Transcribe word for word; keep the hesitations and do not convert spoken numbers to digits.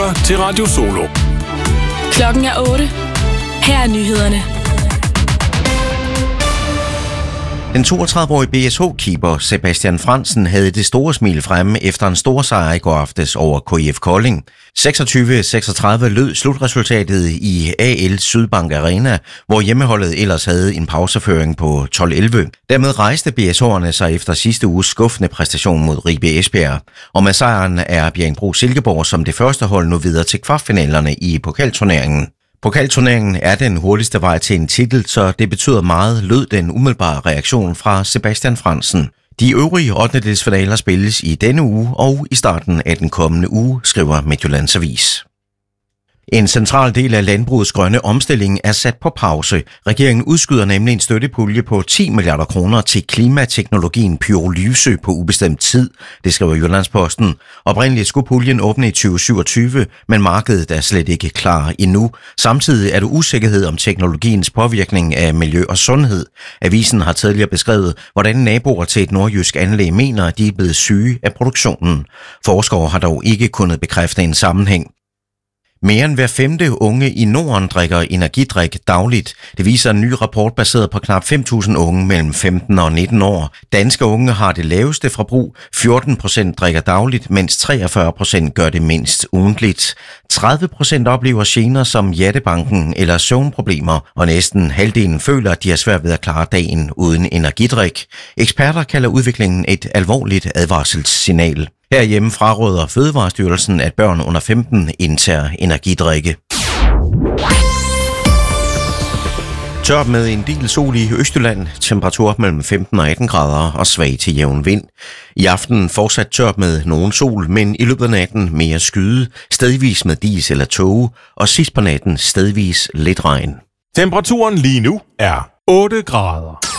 lytter til Radio Solo. Klokken er otte. Her er nyhederne. Den toogtredive-årige B S H-keeper Sebastian Frandsen havde det store smil fremme efter en stor sejr i går aftes over K I F Kolding. seksogtyve seksogtredive lød slutresultatet i A L Sydbank Arena, hvor hjemmeholdet ellers havde en pauseføring på tolv elleve. Dermed rejste B S H'erne sig efter sidste uges skuffende præstation mod Ribe Esbjerg. Og med sejren er Bjerringbro Silkeborg som det første hold nu videre til kvartfinalerne i pokalturneringen. Pokalturneringen er den hurtigste vej til en titel, så det betyder meget, lød den umiddelbare reaktion fra Sebastian Frandsen. De øvrige ottendedelsfinaler spilles i denne uge og i starten af den kommende uge, skriver Midtjyllands Avis. En central del af landbrugets grønne omstilling er sat på pause. Regeringen udskyder nemlig en støttepulje på ti milliarder kroner til klimateknologien pyrolyse på ubestemt tid, det skriver Jyllandsposten. Oprindeligt skulle puljen åbne i tyve syvogtyve, men markedet er slet ikke klar endnu. Samtidig er der usikkerhed om teknologiens påvirkning af miljø og sundhed. Avisen har tidligere beskrevet, hvordan naboer til et nordjysk anlæg mener, at de er blevet syge af produktionen. Forskere har dog ikke kunnet bekræfte en sammenhæng. Mere end hver femte unge i Norden drikker energidrik dagligt. Det viser en ny rapport baseret på knap fem tusind unge mellem femten og nitten år. Danske unge har det laveste forbrug. fjorten procent drikker dagligt, mens treogfyrre procent gør det mindst ugentligt. tredive procent oplever gener som hjertebanken eller søvnproblemer, og næsten halvdelen føler, at de har svært ved at klare dagen uden energidrik. Eksperter kalder udviklingen et alvorligt advarselssignal. Herhjemme fraråder Fødevarestyrelsen, at børn under femten indtager energidrikke. Tørt med en del sol i Østjylland, temperatur mellem femten og atten grader og svag til jævn vind. I aften fortsat tørt med nogen sol, men i løbet af natten mere skyde, stedvis med dis eller tåge, og sidst på natten stedvis lidt regn. Temperaturen lige nu er otte grader.